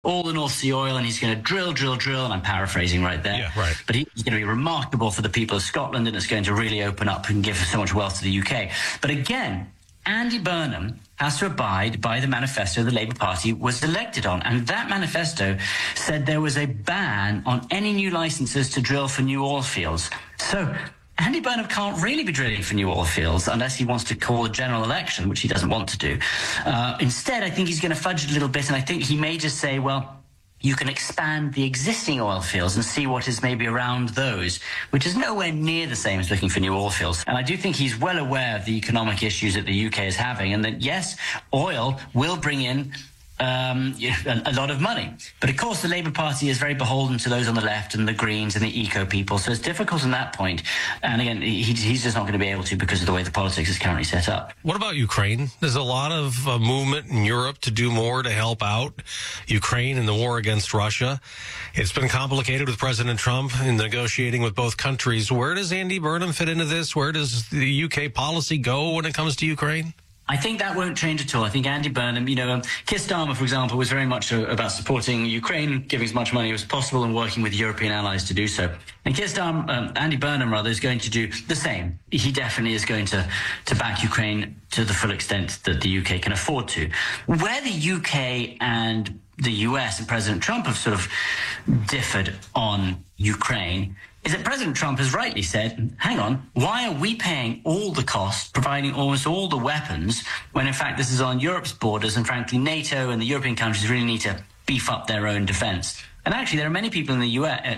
all the North Sea oil, and he's going to drill, and I'm paraphrasing right there. Yeah, right. But he's going to be remarkable for the people of Scotland, and it's going to really open up and give so much wealth to the UK. But again, Andy Burnham has to abide by the manifesto the Labour Party was elected on. And that manifesto said there was a ban on any new licenses to drill for new oil fields. So Andy Burnham can't really be drilling for new oil fields unless he wants to call a general election, which he doesn't want to do. Instead, I think he's going to fudge it a little bit, and I think he may just say, well, you can expand the existing oil fields and see what is maybe around those, which is nowhere near the same as looking for new oil fields. And I do think he's well aware of the economic issues that the UK is having, and that, yes, oil will bring in a lot of money. But of course, the Labour Party is very beholden to those on the left and the Greens and the eco people. So it's difficult on that point. And again, he's just not going to be able to because of the way the politics is currently set up. What about Ukraine? There's a lot of movement in Europe to do more to help out Ukraine in the war against Russia. It's been complicated with President Trump in negotiating with both countries. Where does Andy Burnham fit into this? Where does the UK policy go when it comes to Ukraine? I think that won't change at all. I think Andy Burnham, Keir Starmer, for example, was very much about supporting Ukraine, giving as much money as possible and working with European allies to do so. And Andy Burnham, is going to do the same. He definitely is going to back Ukraine to the full extent that the UK can afford to. Where the UK and the US and President Trump have sort of differed on Ukraine is that President Trump has rightly said, hang on, why are we paying all the costs, providing almost all the weapons, when in fact this is on Europe's borders, and frankly NATO and the European countries really need to beef up their own defense. And actually, there are many people in the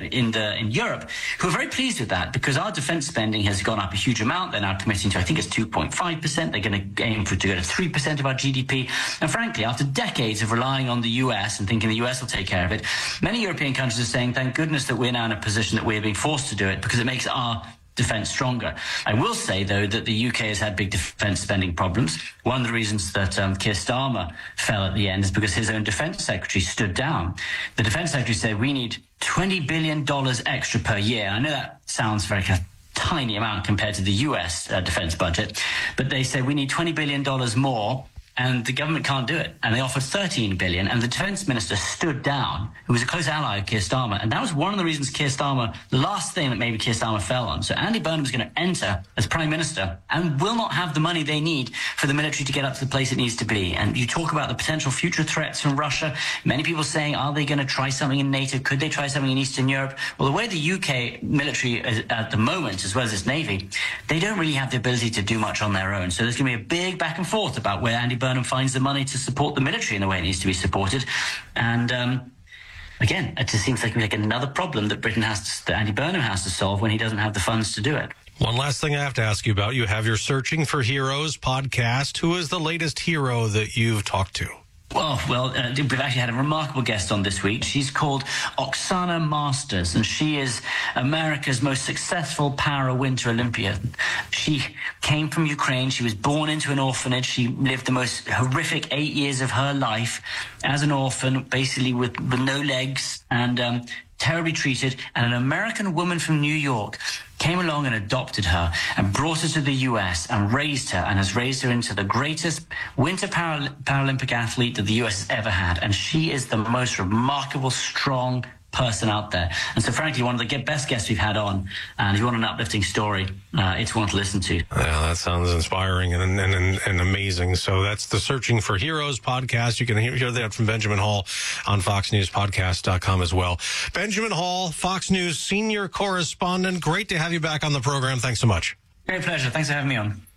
in Europe who are very pleased with that, because our defense spending has gone up a huge amount. They're now committing to, I think it's 2.5%. They're going to aim to go to 3% of our GDP. And frankly, after decades of relying on the US and thinking the US will take care of it, many European countries are saying, thank goodness that we're now in a position that we're being forced to do it, because it makes our defense stronger. I will say, though, that the UK has had big defense spending problems. One of the reasons that Keir Starmer fell at the end is because his own defense secretary stood down. The defense secretary said, we need $20 billion extra per year. I know that sounds very tiny amount compared to the US defense budget, but they said we need $20 billion more, and the government can't do it. And they offered $13 billion, and the defense minister stood down, who was a close ally of Keir Starmer. And that was one of the reasons the last thing that maybe Keir Starmer fell on. So Andy Burnham is going to enter as Prime Minister and will not have the money they need for the military to get up to the place it needs to be. And you talk about the potential future threats from Russia. Many people saying, are they going to try something in NATO? Could they try something in Eastern Europe? Well, the way the UK military is at the moment, as well as its Navy, they don't really have the ability to do much on their own. So there's going to be a big back and forth about where Andy Burnham finds the money to support the military in the way it needs to be supported. And again, it just seems like another problem that that Andy Burnham has to solve when he doesn't have the funds to do it. One last thing I have to ask you about. You have your Searching for Heroes podcast. Who is the latest hero that you've talked to? Well, we've actually had a remarkable guest on this week. She's called Oksana Masters, and she is America's most successful para-winter Olympian. She came from Ukraine. She was born into an orphanage. She lived the most horrific 8 years of her life as an orphan, basically with no legs and terribly treated. And an American woman from New York came along and adopted her and brought her to the US and raised her, and has raised her into the greatest winter Paralympic athlete that the US has ever had. And she is the most remarkable, strong person out there. And so frankly, one of the best guests we've had on, and if you want an uplifting story, it's one to listen to. Yeah, that sounds inspiring and amazing. So that's the Searching for Heroes podcast. You can hear that from Benjamin Hall on FoxNewsPodcast.com as well. Benjamin Hall, Fox News senior correspondent. Great to have you back on the program. Thanks so much. Great pleasure. Thanks for having me on.